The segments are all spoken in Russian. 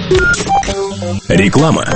Реклама.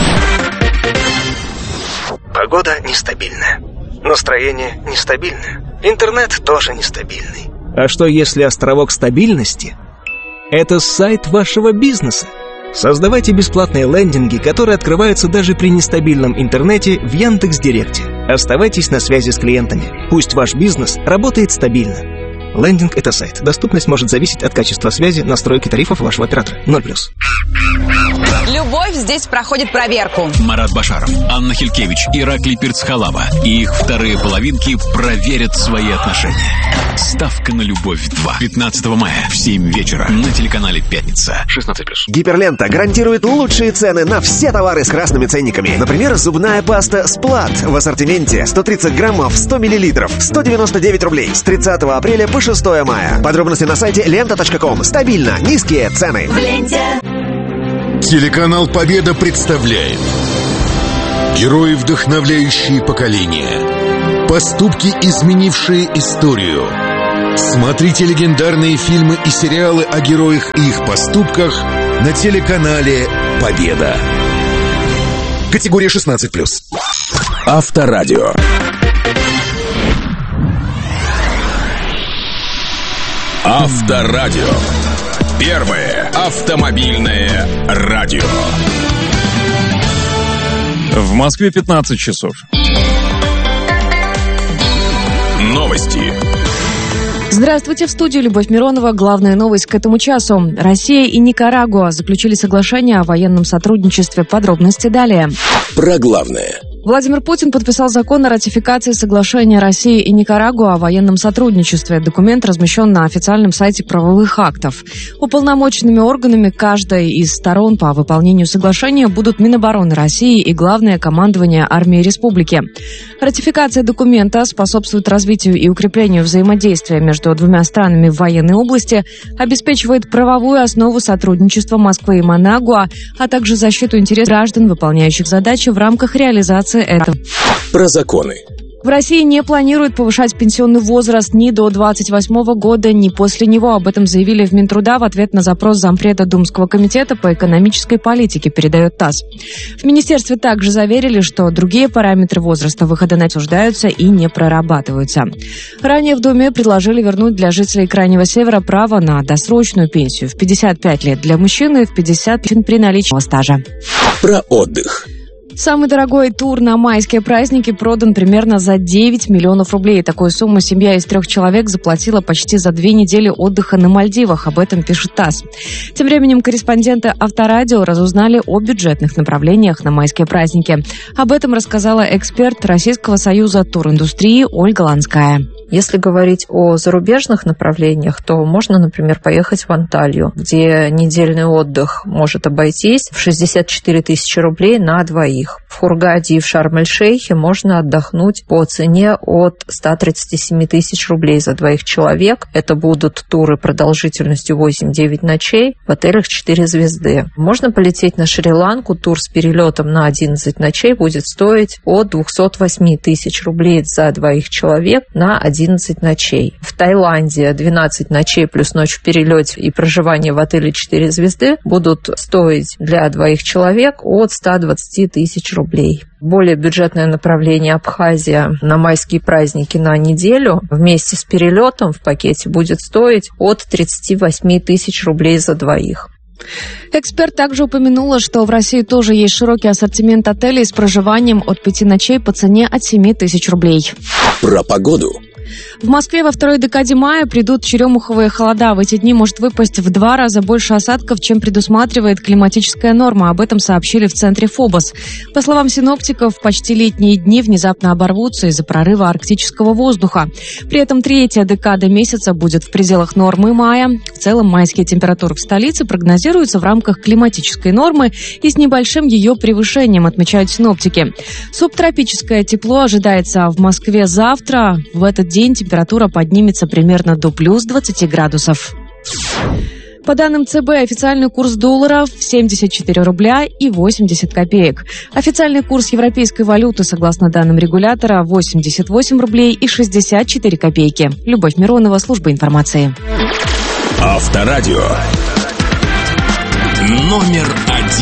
Погода нестабильная. Настроение нестабильное. Интернет тоже нестабильный. А что если островок стабильности – это сайт вашего бизнеса? Создавайте бесплатные лендинги, которые открываются даже при нестабильном интернете в Яндекс.Директе. Оставайтесь на связи с клиентами. Пусть ваш бизнес работает стабильно. Лендинг – это сайт. Доступность может зависеть от качества связи, настройки тарифов вашего оператора. 0+. Любовь здесь проходит проверку. Марат Башаров, Анна Хилькевич, Ираклий Пирцхалава и их вторые половинки проверят свои отношения. Ставка на любовь 2. 15 мая в 7 вечера на телеканале «Пятница». 16+. Гиперлента гарантирует лучшие цены на все товары с красными ценниками. Например, зубная паста «Сплат» в ассортименте 130 граммов 100 миллилитров 199 рублей с 30 апреля по 6 мая. Подробности на сайте lenta.com. Стабильно низкие цены. В ленте. Телеканал «Победа» представляет герои, вдохновляющие поколения, поступки, изменившие историю. Смотрите легендарные фильмы и сериалы о героях и их поступках на телеканале «Победа». Категория 16+. Авторадио. Авторадио. Первое автомобильное радио. В Москве 15 часов. Новости. Здравствуйте, в студии Любовь Миронова. Главная новость к этому часу. Россия и Никарагуа заключили соглашение о военном сотрудничестве. Подробности далее. Про главное. Владимир Путин подписал закон о ратификации соглашения России и Никарагуа о военном сотрудничестве. Документ размещен на официальном сайте правовых актов. Уполномоченными органами каждой из сторон по выполнению соглашения будут Минобороны России и Главное командование армии республики. Ратификация документа способствует развитию и укреплению взаимодействия между двумя странами в военной области, обеспечивает правовую основу сотрудничества Москвы и Манагуа, а также защиту интересов граждан, выполняющих задачи в рамках реализации этого. Про законы. В России не планируют повышать пенсионный возраст ни до 2028 года, ни после него. Об этом заявили в Минтруда в ответ на запрос зампреда Думского комитета по экономической политике, передает ТАСС. В министерстве также заверили, что другие параметры возраста выхода на обсуждаются и не прорабатываются. Ранее в Думе предложили вернуть для жителей Крайнего Севера право на досрочную пенсию в 55 лет для мужчин и в 50 при наличии стажа. Про отдых. Самый дорогой тур на майские праздники продан примерно за 9 миллионов рублей. Такую сумму семья из 3 человек заплатила почти за 2 недели отдыха на Мальдивах. Об этом пишет ТАСС. Тем временем корреспонденты Авторадио разузнали о бюджетных направлениях на майские праздники. Об этом рассказала эксперт Российского союза туриндустрии Ольга Ланская. Если говорить о зарубежных направлениях, то можно, например, поехать в Анталью, где недельный отдых может обойтись в 64 тысячи рублей на двоих. В Хургаде и в Шарм-эль-Шейхе можно отдохнуть по цене от 137 тысяч рублей за двоих человек. Это будут туры продолжительностью 8-9 ночей в отелях 4 звезды. Можно полететь на Шри-Ланку. Тур с перелетом на 11 ночей будет стоить от 208 тысяч рублей за двоих человек на 11 ночей. В Таиланде 12 ночей плюс ночь в перелете и проживание в отеле 4 звезды будут стоить для двоих человек от 120 тысяч рублей. Более бюджетное направление Абхазия на майские праздники на неделю вместе с перелетом в пакете будет стоить от 38 тысяч рублей за двоих. Эксперт также упомянула, что в России тоже есть широкий ассортимент отелей с проживанием от 5 ночей по цене от 7 тысяч рублей. Про погоду. В Москве во второй декаде мая придут черемуховые холода. В эти дни может выпасть в 2 раза больше осадков, чем предусматривает климатическая норма. Об этом сообщили в центре ФОБОС. По словам синоптиков, почти летние дни внезапно оборвутся из-за прорыва арктического воздуха. При этом 3-я декада месяца будет в пределах нормы мая. В целом майские температуры в столице прогнозируются в рамках климатической нормы и с небольшим ее превышением, отмечают синоптики. Субтропическое тепло ожидается в Москве завтра. В этот день температура поднимется примерно до плюс 20 градусов. По данным ЦБ, официальный курс доллара в 74 рубля и 80 копеек. Официальный курс европейской валюты, согласно данным регулятора, 88 рублей и 64 копейки. Любовь Миронова, служба информации. Авторадио. Номер